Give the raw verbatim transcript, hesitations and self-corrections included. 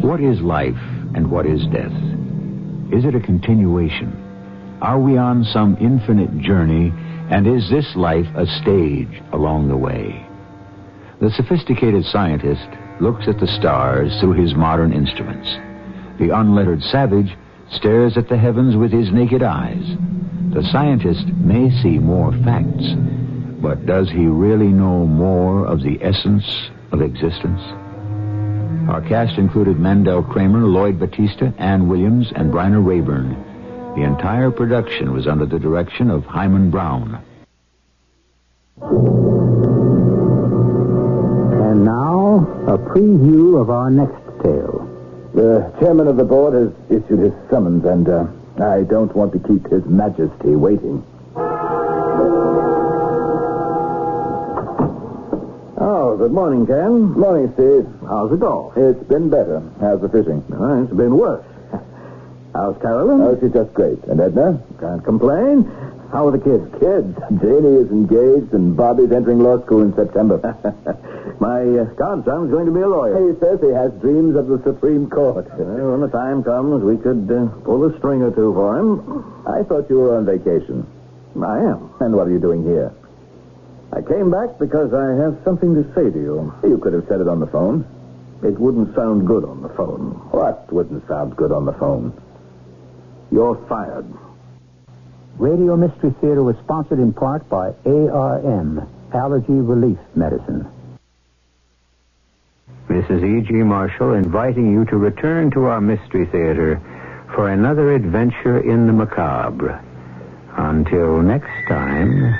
What is life and what is death? Is it a continuation? Are we on some infinite journey, and is this life a stage along the way? The sophisticated scientist looks at the stars through his modern instruments. The unlettered savage stares at the heavens with his naked eyes. The scientist may see more facts, but does he really know more of the essence of existence? Our cast included Mandel Kramer, Lloyd Battista, Ann Williams, and Bryna Rayburn. The entire production was under the direction of Hyman Brown. And now, a preview of our next tale. The chairman of the board has issued his summons, and uh, I don't want to keep His Majesty waiting. Oh, good morning, Ken. Morning, Steve. How's the golf? It's been better. How's the fishing? Uh, it's been worse. How's Carolyn? Oh, she's just great. And Edna? Can't complain. How are the kids? Kids. Janie is engaged, and Bobby's entering law school in September. My uh, godson's going to be a lawyer. He says he has dreams of the Supreme Court. Well, when the time comes, we could uh, pull a string or two for him. I thought you were on vacation. I am. And what are you doing here? I came back because I have something to say to you. You could have said it on the phone. It wouldn't sound good on the phone. What wouldn't sound good on the phone? You're fired. Radio Mystery Theater was sponsored in part by A R M, Allergy Relief Medicine. This is E G. Marshall inviting you to return to our Mystery Theater for another adventure in the macabre. Until next time...